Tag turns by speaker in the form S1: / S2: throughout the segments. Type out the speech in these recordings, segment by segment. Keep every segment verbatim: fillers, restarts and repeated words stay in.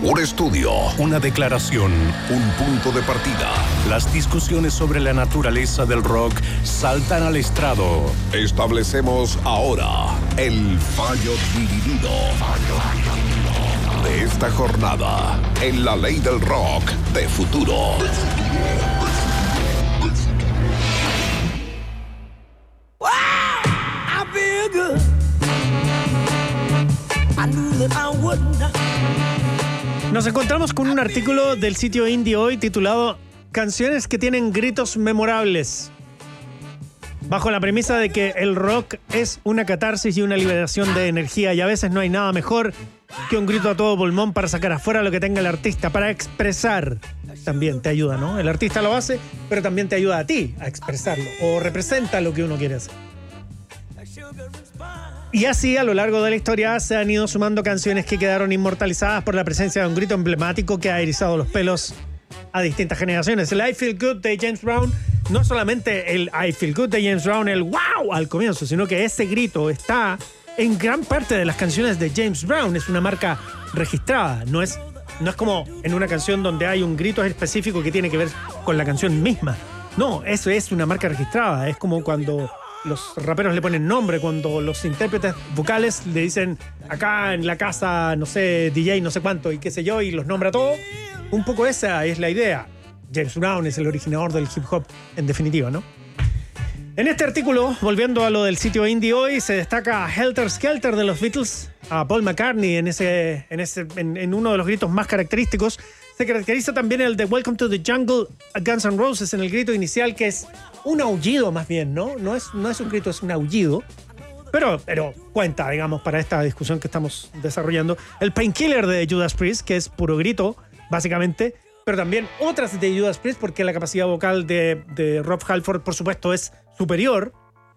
S1: Un estudio,
S2: una declaración,
S1: un punto de partida.
S2: Las discusiones sobre la naturaleza del rock saltan al estrado.
S1: Establecemos ahora el fallo dividido de esta jornada en la ley del rock de futuro.
S3: Nos encontramos con un artículo del sitio Indie Hoy titulado Canciones que tienen gritos memorables, bajo la premisa de que el rock es una catarsis y una liberación de energía, y a veces no hay nada mejor que un grito a todo pulmón para sacar afuera lo que tenga el artista, para expresar. También te ayuda, ¿no? El artista lo hace, pero también te ayuda a ti a expresarlo, o representa lo que uno quiere hacer. Y así, a lo largo de la historia, se han ido sumando canciones que quedaron inmortalizadas por la presencia de un grito emblemático que ha erizado los pelos a distintas generaciones. El I Feel Good de James Brown, no solamente el I Feel Good de James Brown, el wow al comienzo, sino que ese grito está en gran parte de las canciones de James Brown. Es una marca registrada, no es, no es como en una canción donde hay un grito específico que tiene que ver con la canción misma. No, eso es una marca registrada. Es como cuando los raperos le ponen nombre, cuando los intérpretes vocales le dicen acá en la casa, no sé, D J no sé cuánto y qué sé yo, y los nombra todo. Un poco esa es la idea. James Brown es el originador del hip hop, en definitiva, ¿no? En este artículo, volviendo a lo del sitio Indie Hoy, se destaca a Helter Skelter de los Beatles, a Paul McCartney en, ese, en, ese, en, en uno de los gritos más característicos. Se caracteriza también el de Welcome to the Jungle a Guns N' Roses en el grito inicial, que es un aullido más bien, ¿no? No es, no es un grito, es un aullido. Pero, pero cuenta, digamos, para esta discusión que estamos desarrollando. El Painkiller de Judas Priest, que es puro grito, básicamente. Pero también otras de Judas Priest, porque la capacidad vocal de, de Rob Halford, por supuesto, es superior.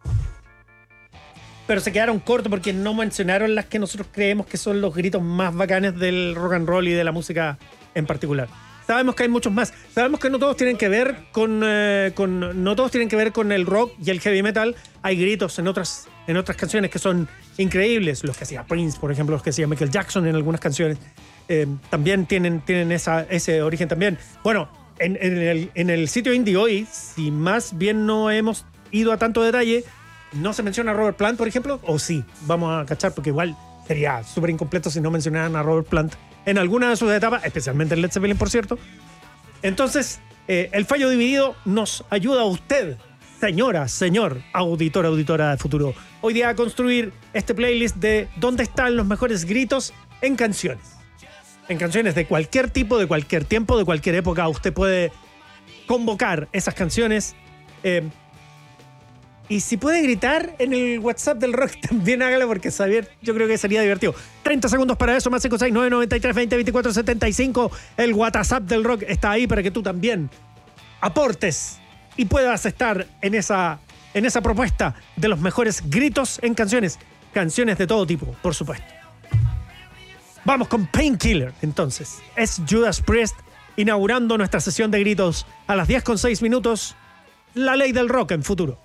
S3: Pero se quedaron cortos porque no mencionaron las que nosotros creemos que son los gritos más bacanes del rock and roll y de la música en particular. Sabemos que hay muchos más. Sabemos que no todos tienen que ver con, eh, con no todos tienen que ver con el rock y el heavy metal. Hay gritos en otras, en otras canciones que son increíbles. Los que hacía Prince, por ejemplo, los que hacía Michael Jackson en algunas canciones. Eh, también tienen, tienen esa, ese origen también. Bueno, en, en, el, en el sitio Indie Hoy, si más bien no hemos ido a tanto detalle, no se menciona a Robert Plant, por ejemplo, o sí, vamos a cachar, porque igual sería súper incompleto si no mencionaran a Robert Plant en alguna de sus etapas, especialmente en Led Zeppelin, por cierto. Entonces, eh, el fallo dividido nos ayuda a usted, señora, señor, auditor, auditora de futuro, hoy día a construir este playlist de dónde están los mejores gritos en canciones. En canciones de cualquier tipo, de cualquier tiempo, de cualquier época. Usted puede convocar esas canciones. Eh, y si puede gritar en el WhatsApp del rock, también hágalo, porque Xavier, yo creo que sería divertido. treinta segundos para eso, más cinco seis nueve nueve tres veinte veinticuatro setenta y cinco. El WhatsApp del rock está ahí para que tú también aportes y puedas estar en esa, en esa propuesta de los mejores gritos en canciones. Canciones de todo tipo, por supuesto. Vamos con Painkiller, entonces. Es Judas Priest inaugurando nuestra sesión de gritos a las diez con seis minutos. La ley del rock en futuro.